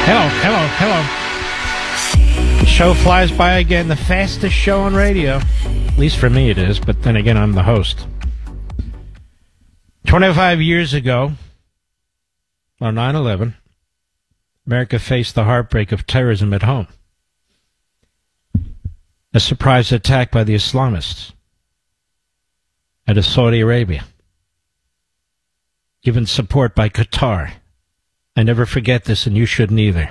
Hello. The show flies by again, the fastest show on radio. At least for me it is, but then again, I'm the host. 25 years ago, on 9/11, America faced the heartbreak of terrorism at home. A surprise attack by the Islamists out of Saudi Arabia, given support by Qatar. I never forget this, and you shouldn't either.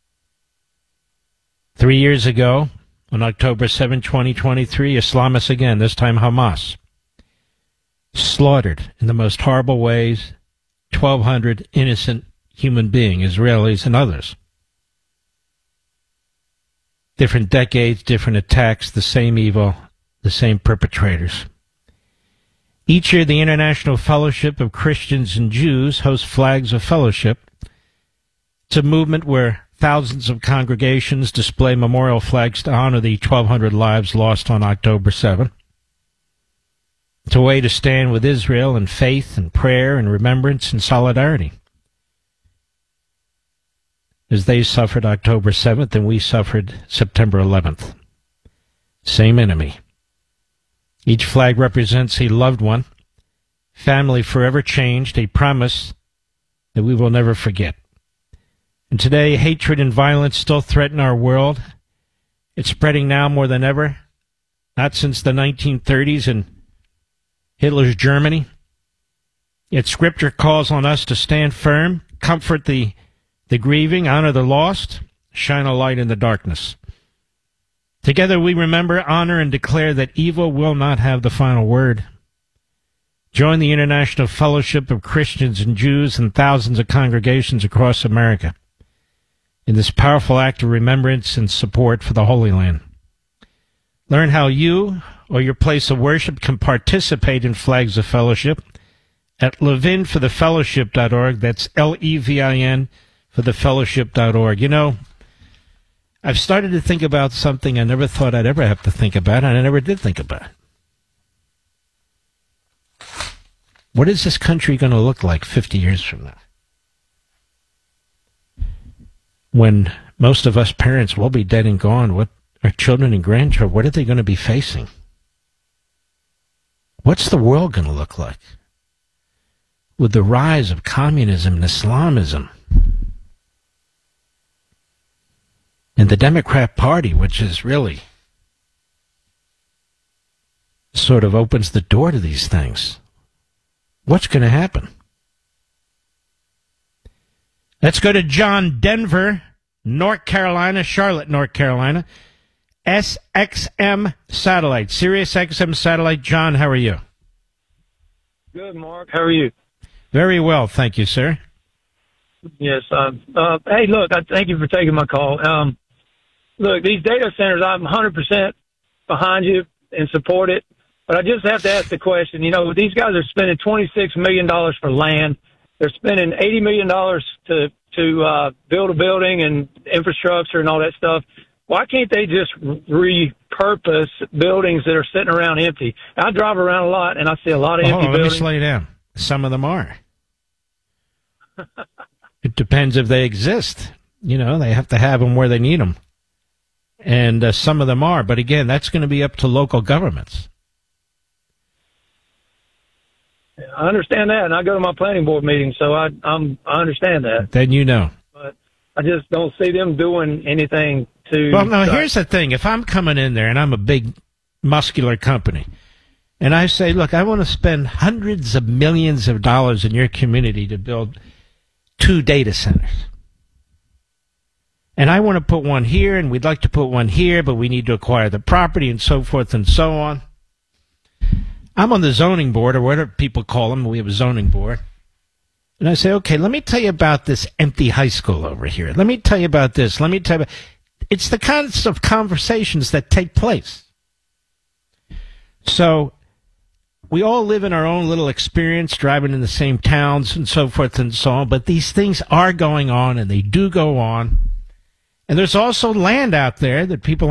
3 years ago, on October 7, 2023, Islamists again, this time Hamas, slaughtered in the most horrible ways 1,200 innocent human beings, Israelis and others. Different decades, different attacks, the same evil, the same perpetrators. Each year, the International Fellowship of Christians and Jews hosts Flags of Fellowship. It's a movement where thousands of congregations display memorial flags to honor the 1,200 lives lost on October 7. It's a way to stand with Israel in faith and prayer and remembrance and solidarity, as they suffered October 7th and we suffered September 11th. Same enemy. Each flag represents a loved one, family forever changed, a promise that we will never forget. And today, hatred and violence still threaten our world. It's spreading now more than ever, not since the 1930s in Hitler's Germany. Yet Scripture calls on us to stand firm, comfort the grieving, honor the lost, shine a light in the darkness. Together we remember, honor, and declare that evil will not have the final word. Join the International Fellowship of Christians and Jews and thousands of congregations across America in this powerful act of remembrance and support for the Holy Land. Learn how you or your place of worship can participate in Flags of Fellowship at levinforthefellowship.org. That's Levin for thefellowship.org. You know, I've started to think about something I never thought I'd ever have to think about, and I never did think about. What is this country going to look like 50 years from now? When most of us parents will be dead and gone, what our children and grandchildren, what are they going to be facing? What's the world going to look like? With the rise of communism and Islamism, and the Democrat Party, which is really sort of opens the door to these things. What's going to happen? Let's go to John, Denver, North Carolina, Charlotte, North Carolina. SXM Satellite, Sirius XM Satellite. John, how are you? Good, Mark. How are you? Very well, thank you, sir. Yes. Hey, look, I thank you for taking my call. Look, these data centers, I'm 100% behind you and support it. But I just have to ask the question, you know, these guys are spending $26 million for land. They're spending $80 million to build a building and infrastructure and all that stuff. Why can't they just repurpose buildings that are sitting around empty? I drive around a lot, and I see a lot of empty buildings. Let me slow you down. Some of them are. It depends if they exist. You know, they have to have them where they need them. And some of them are. But again, that's going to be up to local governments. I understand that, and I go to my planning board meetings, so I understand that. Then you know. But I just don't see them doing anything to... Well, now, here's the thing. If I'm coming in there, and I'm a big, muscular company, and I say, look, I want to spend hundreds of millions of dollars in your community to build 2 data centers. And I want to put one here, and we'd like to put one here, but we need to acquire the property and so forth and so on. I'm on the zoning board, or whatever people call them. We have a zoning board. And I say, okay, let me tell you about this empty high school over here. Let me tell you about this. Let me tell you about... It's the kinds of conversations that take place. So we all live in our own little experience, driving in the same towns and so forth and so on. But these things are going on, and they do go on. And there's also land out there that people